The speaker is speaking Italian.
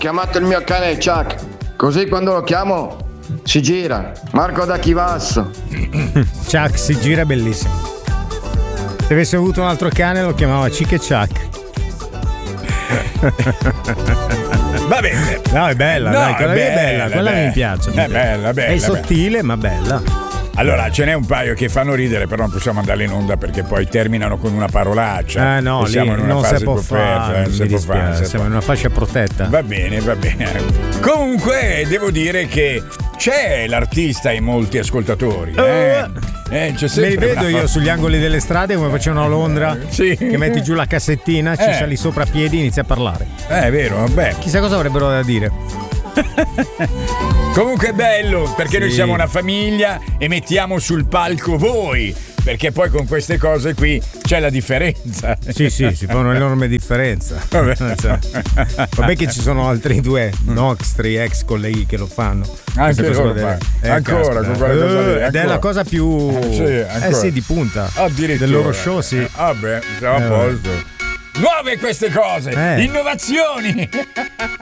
chiamate il mio cane Chuck, così quando lo chiamo si gira. Marco da Chivasso. Chuck si gira, è bellissimo. Se avessi avuto un altro cane lo chiamava Chick e Chuck. Va bene. No, è bella, No, dai, quella è lì è bella, bella, quella bella. mi piace. È bella, bella. È sottile, ma bella. Allora, ce n'è un paio che fanno ridere, però non possiamo andare in onda perché poi terminano con una parolaccia. No, e siamo lì in una non fase si può coperta, fare, mi dispiace, siamo in una fascia protetta. Va bene, va bene. Comunque, devo dire che c'è l'artista in molti ascoltatori. C'è Me li sempre vedo io sugli angoli delle strade come facevano a Londra, Sì. che metti giù la cassettina, ci sali sopra a piedi e inizi a parlare. È vero, vabbè. Chissà cosa avrebbero da dire. Comunque è bello perché noi Sì. siamo una famiglia e mettiamo sul palco voi, perché poi con queste cose qui c'è la differenza. Sì, si fa un'enorme differenza. Vabbè. Vabbè che ci sono altri due nostri ex colleghi che lo fanno. Anche Questa cosa loro deve- fanno. Ancora, con quella cosa lì, ed è ancora. la cosa più ancora. di punta Addirittura. del loro show, sì. Vabbè, siamo a posto. Nuove queste cose, innovazioni.